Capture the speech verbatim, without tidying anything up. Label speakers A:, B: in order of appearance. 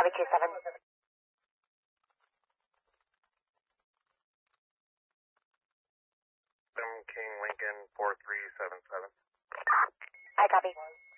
A: Copy two seven.
B: King Lincoln four three seven seven.
A: I copy.